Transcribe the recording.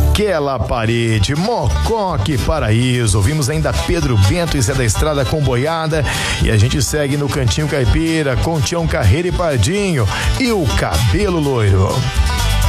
naquela parede. Mocó, que paraíso. Ouvimos ainda Pedro Bento e Zé da Estrada com Boiada. E a gente segue no Cantinho Caipira com Tião Carreira e Pardinho e o Cabelo Loiro.